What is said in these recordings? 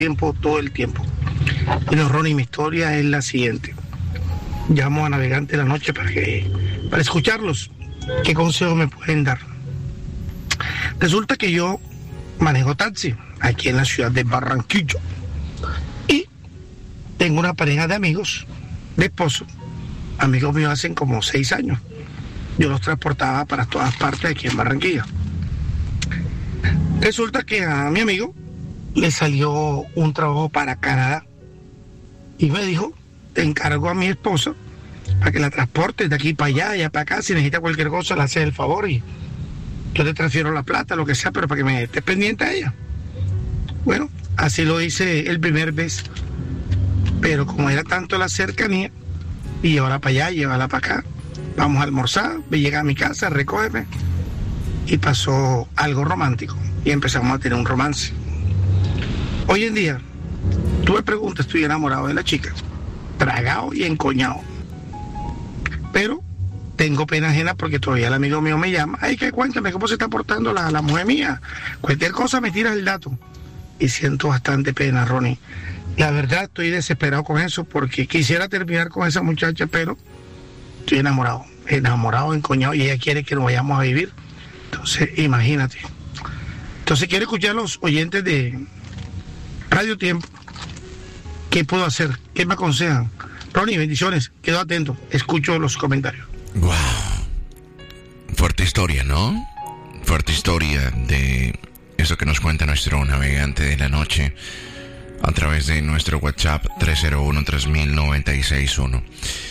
todo el tiempo. Bueno, Ronnie, mi historia es la siguiente. Llamo a Navegante de la Noche para escucharlos. ¿Qué consejos me pueden dar? Resulta que yo manejo taxi aquí en la ciudad de Barranquilla y tengo una pareja de amigos, de esposo, amigos míos hacen como 6 años. Yo los transportaba para todas partes aquí en Barranquilla. Resulta que a mi amigo le salió un trabajo para Canadá y me dijo: te encargo a mi esposa para que la transportes de aquí para allá para acá. Si necesita cualquier cosa, le haces el favor y yo te transfiero la plata, lo que sea, pero para que me estés pendiente a ella. Bueno, así lo hice el primer vez, pero como era tanto la cercanía, y llévala para allá, llévala para acá, vamos a almorzar, me llega a mi casa, recógeme, y pasó algo romántico, y empezamos a tener un romance. Hoy en día, tú me preguntas, estoy enamorado de la chica, tragado y encoñado, pero tengo pena ajena porque todavía el amigo mío me llama: ay, que cuéntame cómo se está portando la mujer mía, cualquier cosa me tiras el dato. Y siento bastante pena, Ronnie. La verdad, estoy desesperado con eso porque quisiera terminar con esa muchacha, pero estoy enamorado, encoñado, y ella quiere que nos vayamos a vivir. Entonces, imagínate. Entonces, quiero escuchar a los oyentes de Radio Tiempo. ¿Qué puedo hacer? ¿Qué me aconsejan? Ronnie, bendiciones. Quedo atento. Escucho los comentarios. Wow. Fuerte historia, ¿no? Fuerte historia de eso que nos cuenta nuestro navegante de la noche a través de nuestro WhatsApp 301-3000-961.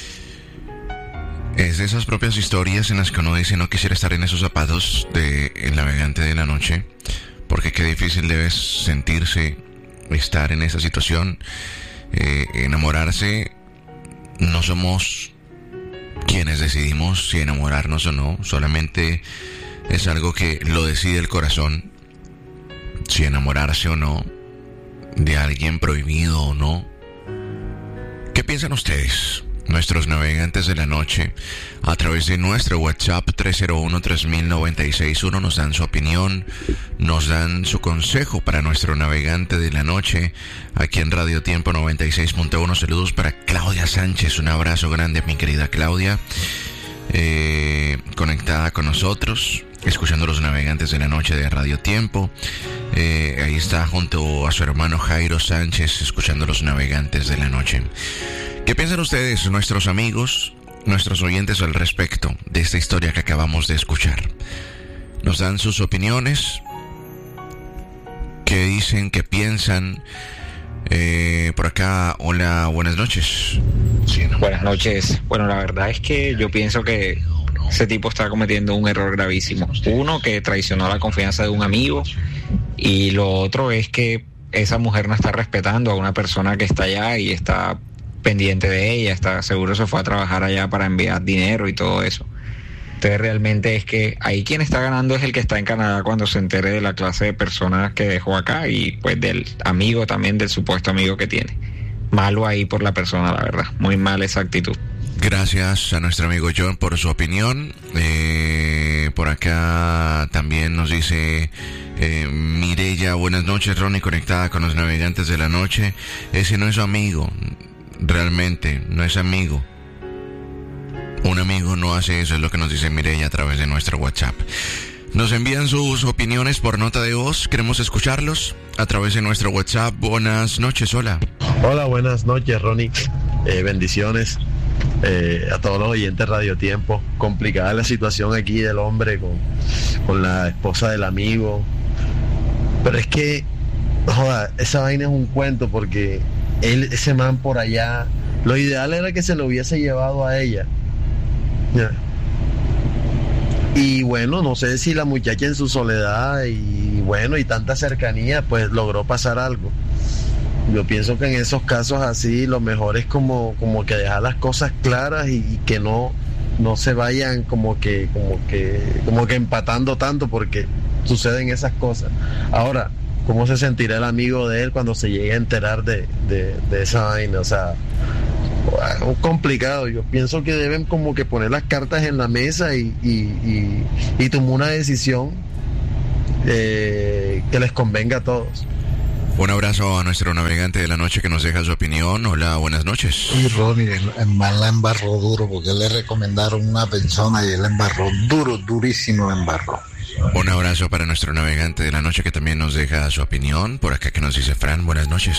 Es de esas propias historias en las que uno dice: no quisiera estar en esos zapatos del navegante de la noche, porque qué difícil debe sentirse estar en esa situación. Enamorarse, no somos quienes decidimos si enamorarnos o no, solamente es algo que lo decide el corazón, si enamorarse o no de alguien, prohibido o no. ¿Qué piensan ustedes, nuestros navegantes de la noche? A través de nuestro WhatsApp 301-3000-961 nos dan su opinión, nos dan su consejo para nuestro navegante de la noche aquí en Radio Tiempo 96.1. Saludos para Claudia Sánchez, un abrazo grande, mi querida Claudia, conectada con nosotros, escuchando los navegantes de la noche de Radio Tiempo. Ahí está junto a su hermano Jairo Sánchez, escuchando los navegantes de la noche. ¿Qué piensan ustedes, nuestros amigos, nuestros oyentes, al respecto de esta historia que acabamos de escuchar? Nos dan sus opiniones. ¿Qué dicen? ¿Qué piensan? Por acá, hola, buenas noches. Sí, ¿no? Buenas noches. Bueno, la verdad es que yo pienso que ese tipo está cometiendo un error gravísimo. Uno, que traicionó la confianza de un amigo, y lo otro es que esa mujer no está respetando a una persona que está allá y está pendiente de ella, está seguro se fue a trabajar allá para enviar dinero y todo eso. Entonces realmente es que ahí quien está ganando es el que está en Canadá cuando se entere de la clase de personas que dejó acá, y pues del amigo también, del supuesto amigo que tiene. Malo ahí por la persona, la verdad, muy mal esa actitud. Gracias a nuestro amigo John por su opinión. Por acá también nos dice Mireya: buenas noches, Ronnie, conectada con los navegantes de la noche. Ese no es su amigo, realmente no es amigo. Un amigo no hace eso, es lo que nos dice Mireya a través de nuestro WhatsApp. Nos envían sus opiniones por nota de voz, queremos escucharlos a través de nuestro WhatsApp. Buenas noches, hola. Hola, buenas noches, Ronnie. Bendiciones a todos los oyentes Radio Tiempo. Complicada la situación aquí del hombre con la esposa del amigo. Pero es que, joda, esa vaina es un cuento, porque ese man por allá, lo ideal era que se lo hubiese llevado a ella. Yeah. Y bueno, no sé si la muchacha en su soledad y bueno, y tanta cercanía, pues logró pasar algo. Yo pienso que en esos casos así lo mejor es como que dejar las cosas claras y que no se vayan como que empatando tanto, porque suceden esas cosas. Ahora, ¿cómo se sentirá el amigo de él cuando se llegue a enterar de esa vaina? O sea, es complicado. Yo pienso que deben como que poner las cartas en la mesa y tomar una decisión que les convenga a todos. Un abrazo a nuestro navegante de la noche que nos deja su opinión. Hola, buenas noches. Sí, Ronnie, el man la embarró duro porque le recomendaron una persona y él la embarró duro, durísimo la embarró. Un abrazo para nuestro navegante de la noche que también nos deja su opinión. Por acá que nos dice Fran, buenas noches.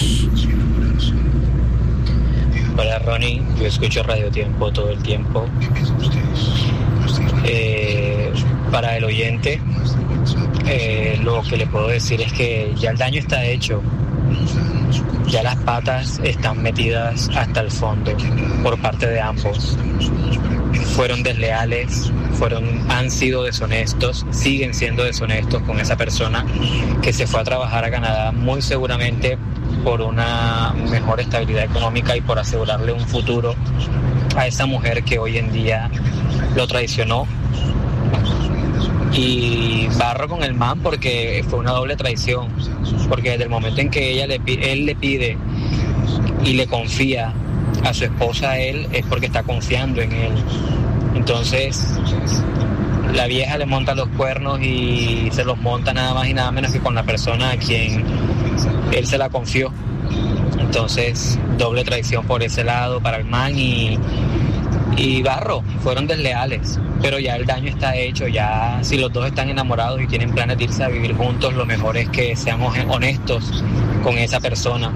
Hola Ronnie, yo escucho Radio Tiempo todo el tiempo. Para el oyente, lo que le puedo decir es que ya el daño está hecho. Ya las patas están metidas hasta el fondo por parte de ambos. Fueron desleales, han sido deshonestos, siguen siendo deshonestos con esa persona que se fue a trabajar a Canadá muy seguramente por una mejor estabilidad económica y por asegurarle un futuro a esa mujer que hoy en día lo traicionó. Y barro con el man porque fue una doble traición, porque desde el momento en que él le pide y le confía a su esposa a él, es porque está confiando en él. Entonces la vieja le monta los cuernos y se los monta nada más y nada menos que con la persona a quien él se la confió. Entonces doble traición por ese lado para el man y barro, fueron desleales, pero ya el daño está hecho. Ya si los dos están enamorados y tienen planes de irse a vivir juntos, lo mejor es que sean honestos con esa persona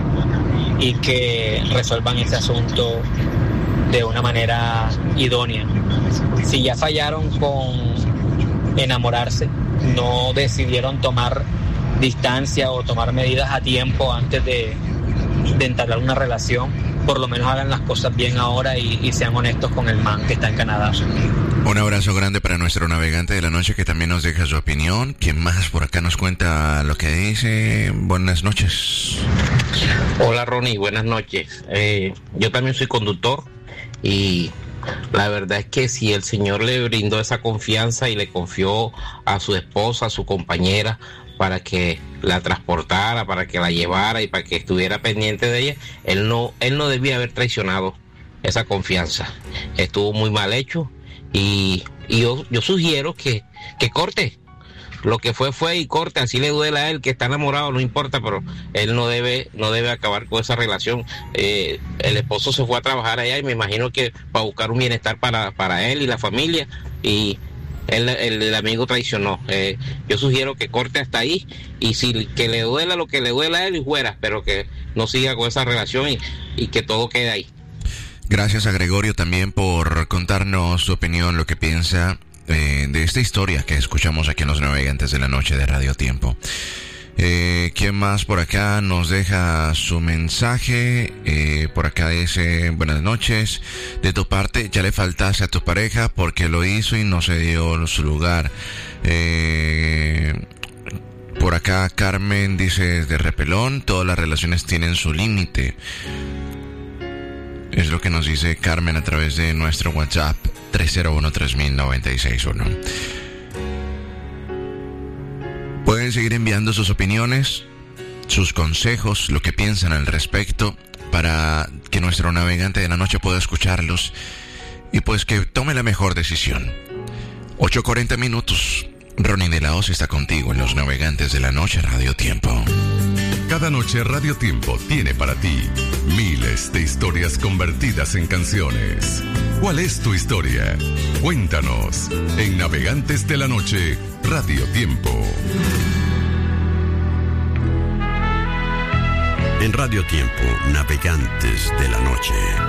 y que resuelvan ese asunto de una manera idónea. Si ya fallaron con enamorarse, no decidieron tomar distancia o tomar medidas a tiempo antes de entablar una relación, por lo menos hagan las cosas bien ahora y sean honestos con el man que está en Canadá. Un abrazo grande para nuestro navegante de la noche que también nos deja su opinión. ¿Quién más por acá nos cuenta lo que dice? Buenas noches. Hola Ronnie, buenas noches. Yo también soy conductor y la verdad es que si el Señor le brindó esa confianza y le confió a su esposa, a su compañera, para que la transportara, para que la llevara y para que estuviera pendiente de ella, él no debía haber traicionado esa confianza. Estuvo muy mal hecho y yo sugiero que corte. Lo que fue y corte, así le duele a él, que está enamorado, no importa, pero él no debe acabar con esa relación. El esposo se fue a trabajar allá y me imagino que para buscar un bienestar para él y la familia, y el amigo traicionó. Yo sugiero que corte hasta ahí, y si que le duela lo que le duela a él y fuera, pero que no siga con esa relación y que todo quede ahí. Gracias a Gregorio también por contarnos su opinión, lo que piensa de esta historia que escuchamos aquí en Los Navegantes de la Noche de Radio Tiempo. ¿Quién más por acá nos deja su mensaje? Por acá dice: buenas noches, de tu parte ya le faltaste a tu pareja porque lo hizo y no se dio su lugar. Por acá Carmen dice desde Repelón: todas las relaciones tienen su límite. Es lo que nos dice Carmen a través de nuestro WhatsApp 301-3000-961. Pueden seguir enviando sus opiniones, sus consejos, lo que piensan al respecto, para que nuestro navegante de la noche pueda escucharlos y pues que tome la mejor decisión. 8:40 minutos. Ronnie de la Hoz está contigo en Los Navegantes de la Noche Radio Tiempo. Cada noche Radio Tiempo tiene para ti miles de historias convertidas en canciones. ¿Cuál es tu historia? Cuéntanos en Navegantes de la Noche Radio Tiempo. En Radio Tiempo, Navegantes de la Noche.